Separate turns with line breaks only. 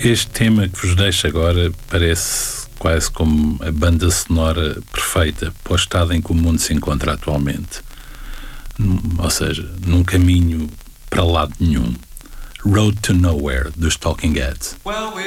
Este tema que vos deixo agora parece quase como a banda sonora perfeita para o estado em que o mundo se encontra atualmente. Ou seja, num caminho para lado nenhum. Road to Nowhere, dos Talking Heads.